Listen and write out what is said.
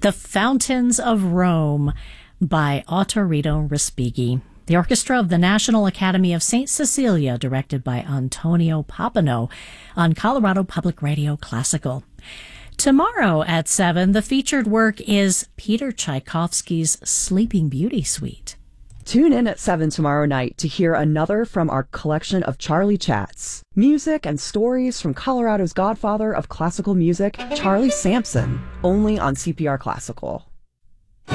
The Fountains of Rome by Ottorino Respighi. The orchestra of the National Academy of St. Cecilia, directed by Antonio Pappano, on Colorado Public Radio Classical. Tomorrow at 7, the featured work is Peter Tchaikovsky's Sleeping Beauty Suite. Tune in at 7 tomorrow night to hear another from our collection of Charlie Chats. Music and stories from Colorado's godfather of classical music, Charlie Sampson, only on CPR Classical.